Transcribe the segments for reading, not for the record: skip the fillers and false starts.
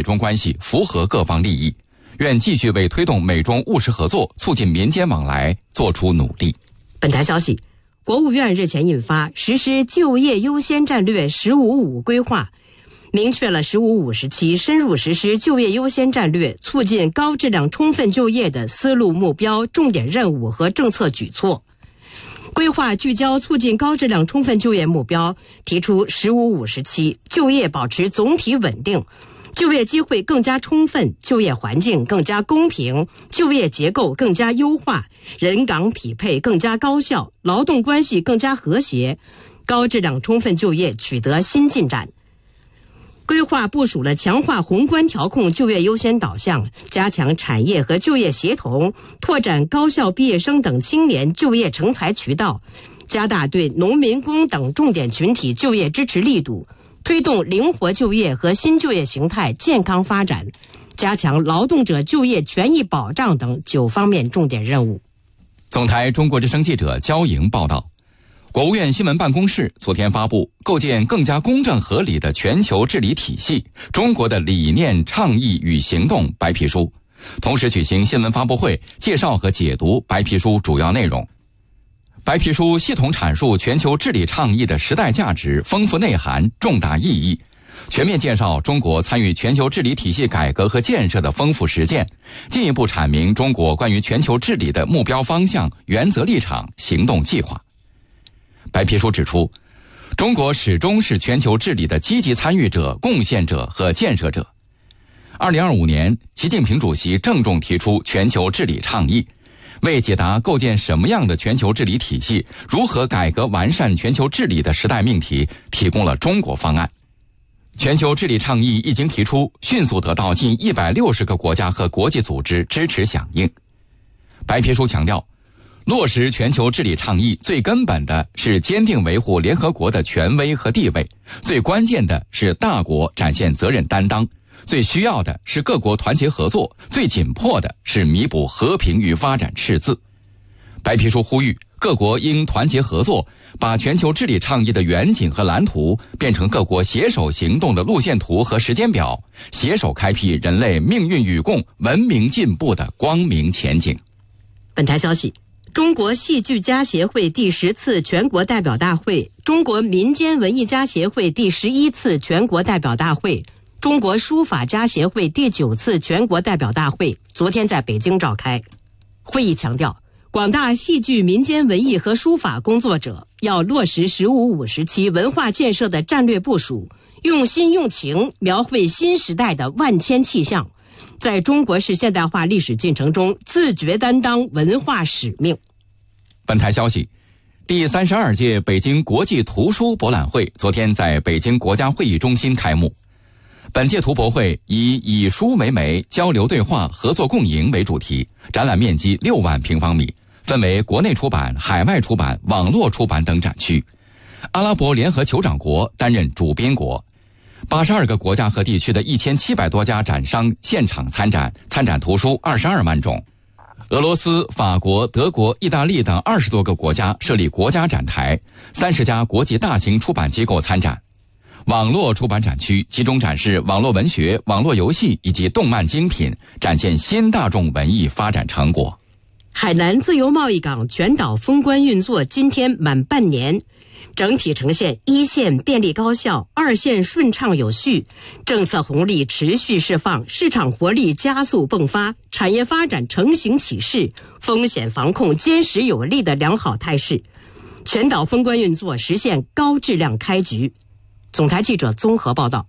中关系符合各方利益，愿继续为推动美中务实合作、促进民间往来做出努力。 本台消息，国务院日前印发实施就业优先战略“15-5”规划，明确了“15-5”时期深入实施就业优先战略、促进高质量充分就业的思路、目标、重点任务和政策举措。规划聚焦促进高质量充分就业目标，提出“15-5”时期就业保持总体稳定，就业机会更加充分，就业环境更加公平，就业结构更加优化，人岗匹配更加高效，劳动关系更加和谐，高质量充分就业取得新进展。规划部署了强化宏观调控就业优先导向，加强产业和就业协同，拓展高校毕业生等青年就业成才渠道，加大对农民工等重点群体就业支持力度，推动灵活就业和新就业形态健康发展，加强劳动者就业权益保障等9方面重点任务。 总台中国之声记者焦莹报道，国务院新闻办公室昨天发布《构建更加公正合理的全球治理体系：中国的理念、倡议与行动》白皮书，同时举行新闻发布会，介绍和解读白皮书主要内容。白皮书系统阐述全球治理倡议的时代价值、丰富内涵、重大意义，全面介绍中国参与全球治理体系改革和建设的丰富实践，进一步阐明中国关于全球治理的目标方向、原则立场、行动计划。白皮书指出，中国始终是全球治理的积极参与者、贡献者和建设者。2025年，习近平主席郑重提出全球治理倡议，为解答构建什么样的全球治理体系、如何改革完善全球治理的时代命题提供了中国方案。全球治理倡议一经提出，迅速得到近160个国家和国际组织支持响应。白皮书强调，落实全球治理倡议最根本的是坚定维护联合国的权威和地位，最关键的是大国展现责任担当，最需要的是各国团结合作，最紧迫的是弥补和平与发展赤字。白皮书呼吁各国应团结合作，把全球治理倡议的远景和蓝图变成各国携手行动的路线图和时间表，携手开辟人类命运与共、文明进步的光明前景。 本台消息，中国戏剧家协会第10次全国代表大会、中国民间文艺家协会第11次全国代表大会、中国书法家协会第9次全国代表大会昨天在北京召开。会议强调，广大戏剧、民间文艺和书法工作者要落实“15-5”时期文化建设的战略部署，用心用情描绘新时代的万千气象，在中国式现代化历史进程中自觉担当文化使命。 本台消息，第32届北京国际图书博览会昨天在北京国家会议中心开幕。本届图博会以书为媒、交流对话、合作共赢为主题，展览面积6万平方米，分为国内出版、海外出版、网络出版等展区。阿拉伯联合酋长国担任主宾国，82个国家和地区的1700多家展商现场参展，参展图书22万种。俄罗斯、法国、德国、意大利等20多个国家设立国家展台，30家国际大型出版机构参展。网络出版展区集中展示网络文学、网络游戏以及动漫精品，展现新大众文艺发展成果。 海南自由贸易港全岛封关运作今天满半年，整体呈现1线便利高效，2线顺畅有序，政策红利持续释放，市场活力加速迸发，产业发展成型起势，风险防控坚实有力的良好态势，全岛封关运作实现高质量开局。总台记者综合报道。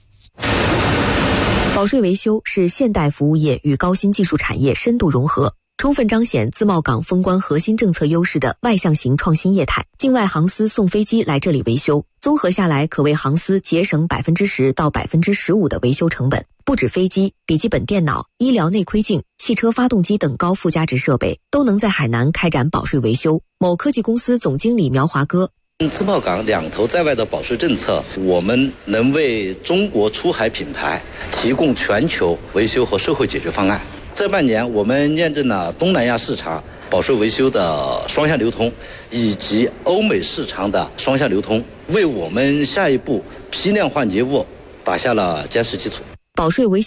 保税维修是现代服务业与高新技术产业深度融合，充分彰显自贸港封关核心政策优势的外向型创新业态。境外航司送飞机来这里维修，综合下来可为航司节省10%到15%的维修成本。不止飞机、笔记本电脑、医疗内窥镜、汽车发动机等高附加值设备都能在海南开展保税维修。某科技公司总经理苗华哥， 自贸港两头在外的保税政策，我们能为中国出海品牌提供全球维修和售后解决方案。这半年，我们验证了东南亚市场保税维修的双向流通，以及欧美市场的双向流通，为我们下一步批量换节物打下了坚实基础。 保税维修